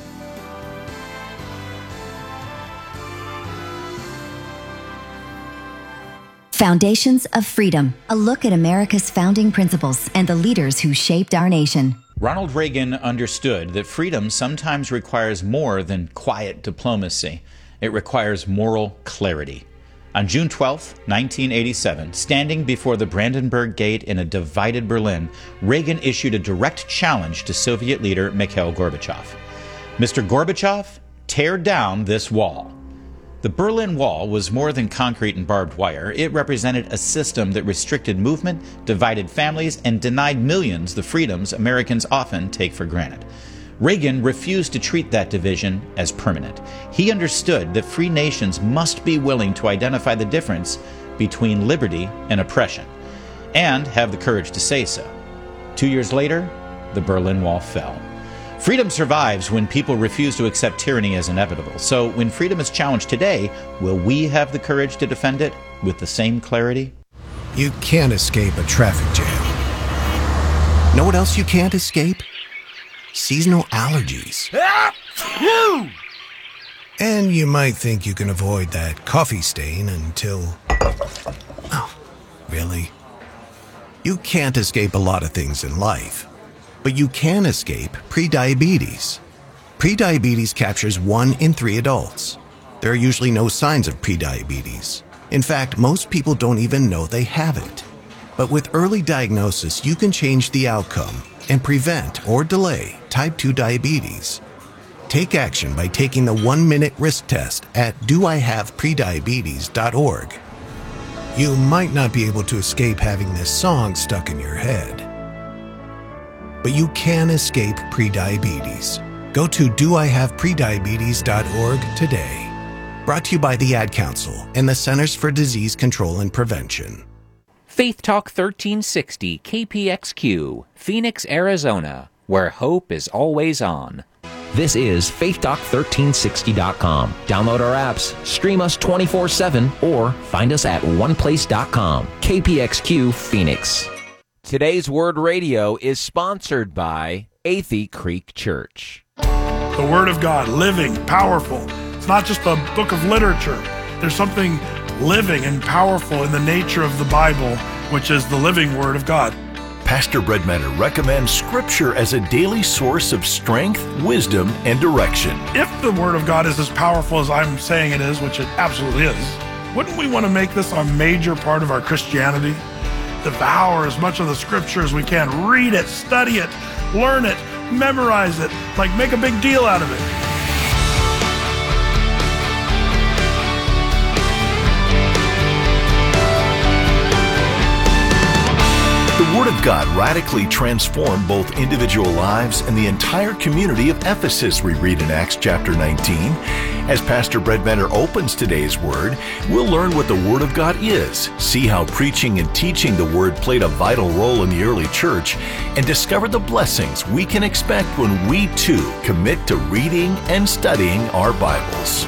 Foundations of Freedom, a look at America's founding principles and the leaders who shaped our nation. Ronald Reagan understood that freedom sometimes requires more than quiet diplomacy. It requires moral clarity. On June twelfth, nineteen eighty-seven, standing before the Brandenburg Gate in a divided Berlin, Reagan issued a direct challenge to Soviet leader Mikhail Gorbachev. Mister Gorbachev, tear down this wall. The Berlin Wall was more than concrete and barbed wire. It represented a system that restricted movement, divided families, and denied millions the freedoms Americans often take for granted. Reagan refused to treat that division as permanent. He understood that free nations must be willing to identify the difference between liberty and oppression, and have the courage to say so. Two years later, the Berlin Wall fell. Freedom survives when people refuse to accept tyranny as inevitable. So when freedom is challenged today, will we have the courage to defend it with the same clarity? You can't escape a traffic jam. Know what else you can't escape? Seasonal allergies. And you might think you can avoid that coffee stain until... Oh, really? You can't escape a lot of things in life. But you can escape prediabetes. Prediabetes captures one in three adults. There are usually no signs of prediabetes. In fact, most people don't even know they have it. But with early diagnosis, you can change the outcome and prevent or delay type two diabetes. Take action by taking the one-minute risk test at do I have prediabetes dot org. You might not be able to escape having this song stuck in your head, but you can escape prediabetes. Go to do I have prediabetes dot org today. Brought to you by the Ad Council and the Centers for Disease Control and Prevention. Faith Talk thirteen sixty K P X Q, Phoenix, Arizona, where hope is always on. This is faith talk thirteen sixty dot com. Download our apps, stream us twenty-four seven, or find us at one place dot com. K P X Q Phoenix. Today's Word Radio is sponsored by Athey Creek Church. The Word of God, living, powerful. It's not just a book of literature. There's something living and powerful in the nature of the Bible, which is the living Word of God. Pastor Brett Metter recommends Scripture as a daily source of strength, wisdom, and direction. If the Word of God is as powerful as I'm saying it is, which it absolutely is, wouldn't we want to make this a major part of our Christianity? Devour as much of the scripture as we can. Read it, study it, learn it, memorize it, like make a big deal out of it. The Word of God radically transformed both individual lives and the entire community of Ephesus, we read in Acts chapter nineteen. As Pastor Brett Benner opens today's Word, we'll learn what the Word of God is, see how preaching and teaching the Word played a vital role in the early church, and discover the blessings we can expect when we too commit to reading and studying our Bibles.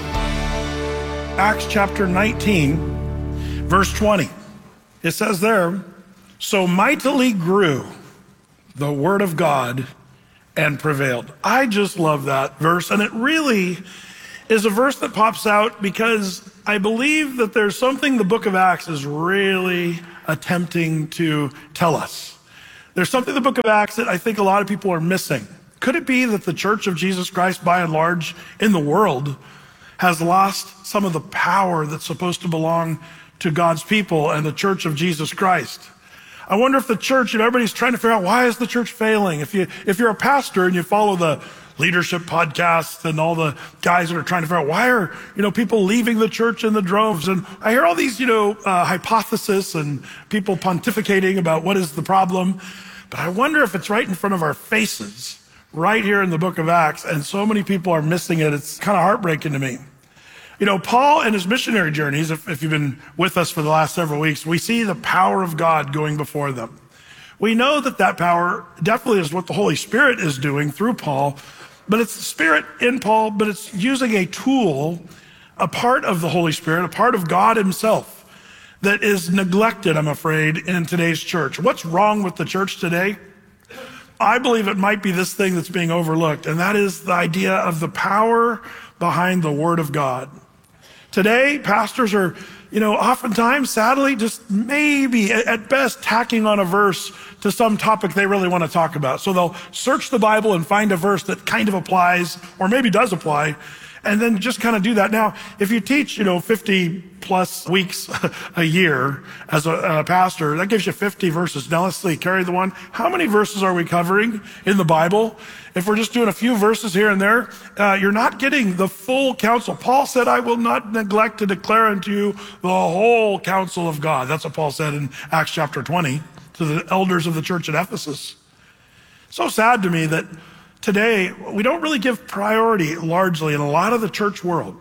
Acts chapter nineteen, verse twenty. It says there, "So mightily grew the word of God and prevailed." I just love that verse, and it really is a verse that pops out because I believe that there's something the book of Acts is really attempting to tell us. There's something in the book of Acts that I think a lot of people are missing. Could it be that the Church of Jesus Christ, by and large, in the world, has lost some of the power that's supposed to belong to God's people and the Church of Jesus Christ? I wonder if the church, you know, everybody's trying to figure out, why is the church failing? If you, if you're a pastor and you follow the leadership podcasts and all the guys that are trying to figure out, why are, you know, people leaving the church in the droves? And I hear all these, you know, uh, hypotheses and people pontificating about what is the problem. But I wonder if it's right in front of our faces, right here in the book of Acts, and so many people are missing it. It's kind of heartbreaking to me. You know, Paul and his missionary journeys, if, if you've been with us for the last several weeks, we see the power of God going before them. We know that that power definitely is what the Holy Spirit is doing through Paul, but it's the Spirit in Paul, but it's using a tool, a part of the Holy Spirit, a part of God himself that is neglected, I'm afraid, in today's church. What's wrong with the church today? I believe it might be this thing that's being overlooked, and that is the idea of the power behind the Word of God. Today, pastors are, you know, oftentimes, sadly, just maybe at best tacking on a verse to some topic they really want to talk about. So they'll search the Bible and find a verse that kind of applies, or maybe does apply, and then just kind of do that. Now, if you teach, you know, fifty plus weeks a year as a, a pastor, that gives you fifty verses. Now let's see, carry the one. How many verses are we covering in the Bible? If we're just doing a few verses here and there, uh, you're not getting the full counsel. Paul said, "I will not neglect to declare unto you the whole counsel of God." That's what Paul said in Acts chapter twenty to the elders of the church at Ephesus. So sad to me that today we don't really give priority largely in a lot of the church world.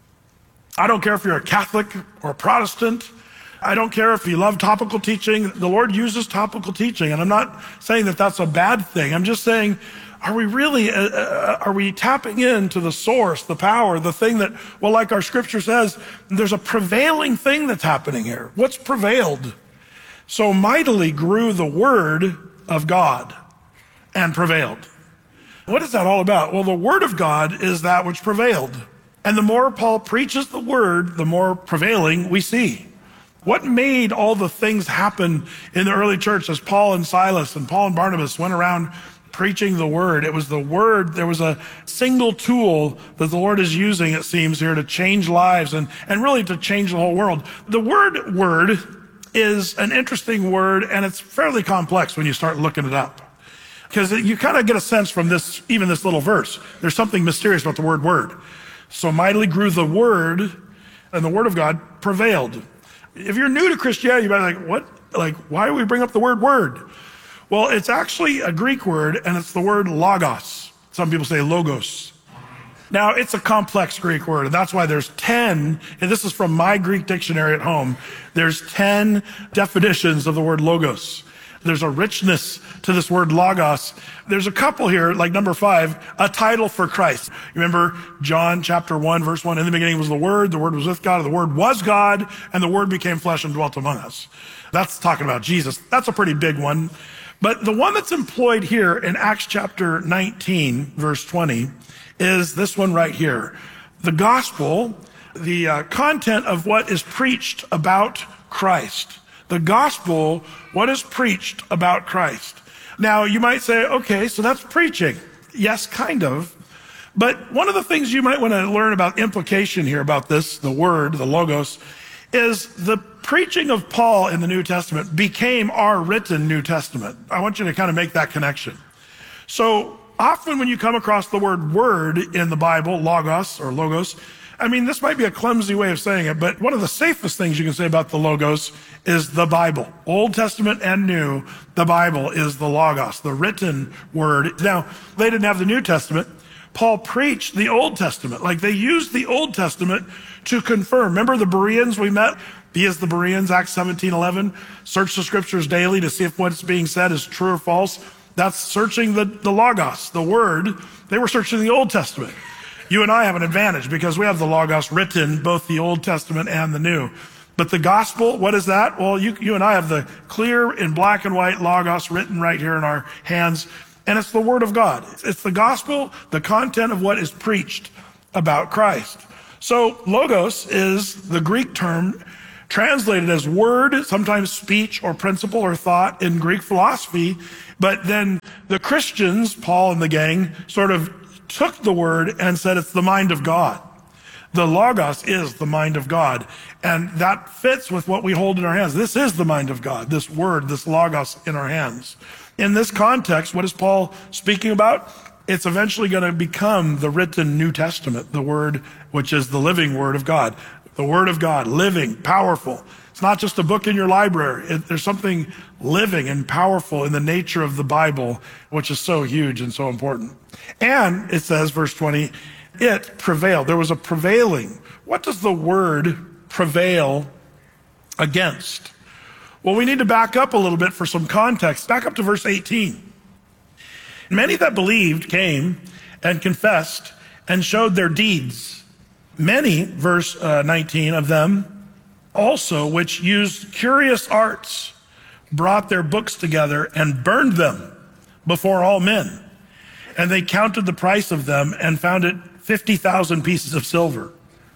I don't care if you're a Catholic or a Protestant. I don't care if you love topical teaching. The Lord uses topical teaching, and I'm not saying that that's a bad thing. I'm just saying, are we really, uh, uh, are we tapping into the source, the power, the thing that, well, like our scripture says, there's a prevailing thing that's happening here. What's prevailed? "So mightily grew the word of God and prevailed." What is that all about? Well, the word of God is that which prevailed. And the more Paul preaches the word, the more prevailing we see. What made all the things happen in the early church as Paul and Silas and Paul and Barnabas went around preaching the word? It was the word. There was a single tool that the Lord is using, it seems, here to change lives and, and really to change the whole world. The word word is an interesting word, and it's fairly complex when you start looking it up. Because you kind of get a sense from this, even this little verse. There's something mysterious about the word word. "So mightily grew the word, and the word of God prevailed." If you're new to Christianity, you might be like, what? Like, why do we bring up the word word? Well, it's actually a Greek word, and it's the word logos. Some people say logos. Now, it's a complex Greek word, and that's why there's ten, and this is from my Greek dictionary at home, there's ten definitions of the word logos. There's a richness to this word logos. There's a couple here, like number five, a title for Christ. You remember John chapter one, verse one, "In the beginning was the Word, the Word was with God, and the Word was God, and the Word became flesh and dwelt among us." That's talking about Jesus. That's a pretty big one. But the one that's employed here in Acts chapter nineteen, verse twenty, is this one right here. The gospel, the uh, content of what is preached about Christ. The gospel, what is preached about Christ. Now, you might say, okay, so that's preaching. Yes, kind of. But one of the things you might want to learn about implication here about this, the word, the logos, is the preaching of Paul in the New Testament became our written New Testament. I want you to kind of make that connection. So often when you come across the word word in the Bible, logos or logos, I mean, this might be a clumsy way of saying it, but one of the safest things you can say about the logos is the Bible. Old Testament and New, the Bible is the logos, the written word. Now, they didn't have the New Testament. Paul preached the Old Testament. Like, they used the Old Testament to confirm. Remember the Bereans we met? Be as the Bereans, Acts seventeen eleven. Search the scriptures daily to see if what's being said is true or false. That's searching the, the Logos, the Word. They were searching the Old Testament. You and I have an advantage because we have the Logos written, both the Old Testament and the New. But the gospel, what is that? Well, you, you and I have the clear in black and white Logos written right here in our hands. And it's the Word of God. It's the gospel, the content of what is preached about Christ. So logos is the Greek term translated as word, sometimes speech or principle or thought in Greek philosophy. But then the Christians, Paul and the gang, sort of took the word and said it's the mind of God. The logos is the mind of God. And that fits with what we hold in our hands. This is the mind of God, this word, this logos in our hands. In this context, what is Paul speaking about? It's eventually going to become the written New Testament, the word, which is the living word of God. The word of God, living, powerful. It's not just a book in your library. It, there's something living and powerful in the nature of the Bible, which is so huge and so important. And it says, verse twenty, it prevailed. There was a prevailing. What does the word prevail against? Well, we need to back up a little bit for some context. Back up to verse eighteen. Many that believed came and confessed and showed their deeds. Many, verse uh, nineteen, of them also, which used curious arts, brought their books together and burned them before all men. And they counted the price of them and found it fifty thousand pieces of silver.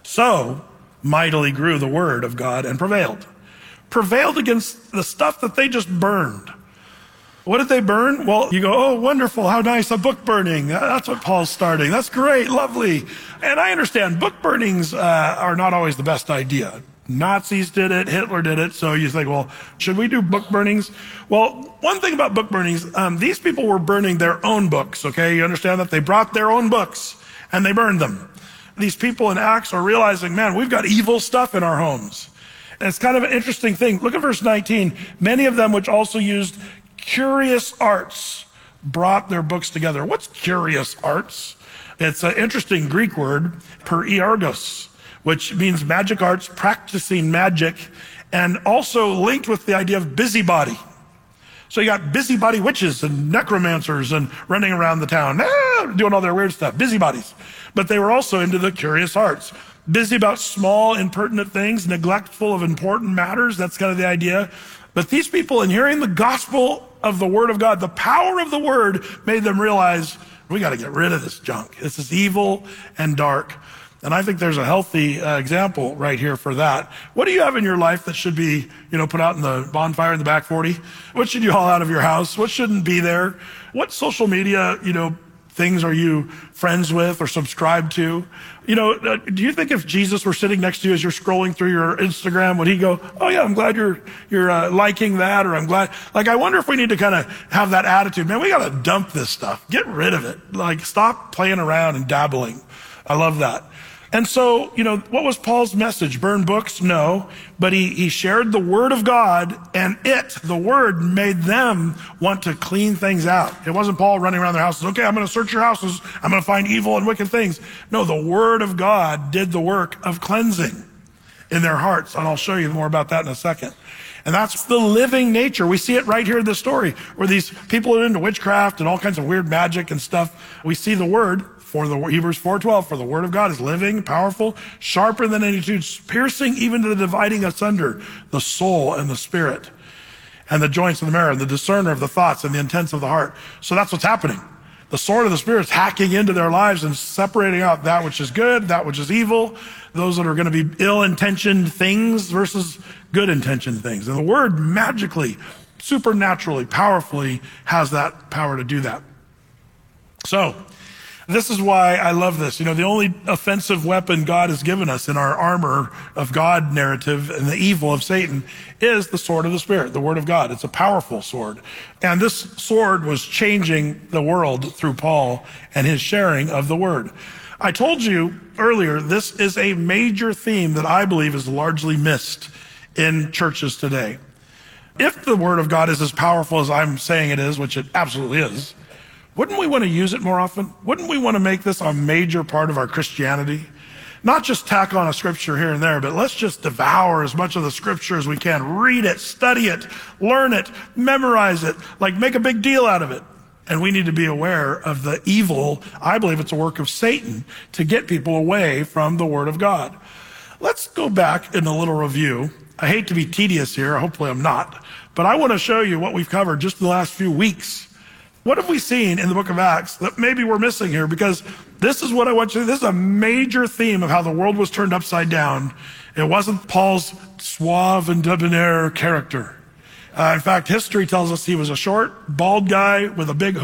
So mightily grew the word of God and prevailed. Prevailed against the stuff that they just burned. What did they burn? Well, you go, oh, wonderful, how nice, a book burning. That's what Paul's starting. That's great, lovely. And I understand book burnings uh, are not always the best idea. Nazis did it, Hitler did it, so you think, well, should we do book burnings? Well, one thing about book burnings, um, these people were burning their own books, okay? You understand that? They brought their own books and they burned them. These people in Acts are realizing, man, we've got evil stuff in our homes. And it's kind of an interesting thing. Look at verse nineteen. Many of them which also used curious arts brought their books together. What's curious arts? It's an interesting Greek word, periargos, which means magic arts, practicing magic, and also linked with the idea of busybody. So you got busybody witches and necromancers and running around the town, ah, doing all their weird stuff, busybodies. But they were also into the curious arts. Busy about small, impertinent things, neglectful of important matters. That's kind of the idea. But these people, in hearing the gospel of the word of God, the power of the word made them realize, we got to get rid of this junk. This is evil and dark. And I think there's a healthy uh, example right here for that. What do you have in your life that should be, you know, put out in the bonfire in the back forty? What should you haul out of your house? What shouldn't be there? What social media, you know, things are you friends with or subscribe to? You know, uh, do you think if Jesus were sitting next to you as you're scrolling through your Instagram, would he go, oh yeah, I'm glad you're, you're uh, liking that, or I'm glad, like, I wonder if we need to kind of have that attitude, man, we got to dump this stuff, get rid of it. Like, stop playing around and dabbling. I love that. And so, you know, what was Paul's message? Burn books? No. But he, he shared the word of God, and it, the word, made them want to clean things out. It wasn't Paul running around their houses. Okay, I'm going to search your houses. I'm going to find evil and wicked things. No, the word of God did the work of cleansing in their hearts. And I'll show you more about that in a second. And that's the living nature. We see it right here in this story, where these people are into witchcraft and all kinds of weird magic and stuff. We see the word. For the Hebrews four twelve, for the word of God is living, powerful, sharper than any two, piercing even to the dividing asunder the soul and the spirit and the joints of the marrow, the discerner of the thoughts and the intents of the heart. So that's what's happening. The sword of the Spirit is hacking into their lives and separating out that which is good, that which is evil, those that are going to be ill-intentioned things versus good-intentioned things. And the word magically, supernaturally, powerfully has that power to do that. So, This is why I love this. You know, the only offensive weapon God has given us in our armor of God narrative and the evil of Satan is the sword of the Spirit, the Word of God. It's a powerful sword. And this sword was changing the world through Paul and his sharing of the Word. I told you earlier, this is a major theme that I believe is largely missed in churches today. If the Word of God is as powerful as I'm saying it is, which it absolutely is, wouldn't we want to use it more often? Wouldn't we want to make this a major part of our Christianity? Not just tack on a scripture here and there, but let's just devour as much of the scripture as we can. Read it, study it, learn it, memorize it, like make a big deal out of it. And we need to be aware of the evil. I believe it's a work of Satan to get people away from the Word of God. Let's go back in a little review. I hate to be tedious here. Hopefully I'm not. But I want to show you what we've covered just in the last few weeks. What have we seen in the book of Acts that maybe we're missing here? Because this is what I want you to, this is a major theme of how the world was turned upside down. It wasn't Paul's suave and debonair character. Uh, in fact, history tells us he was a short, bald guy with a big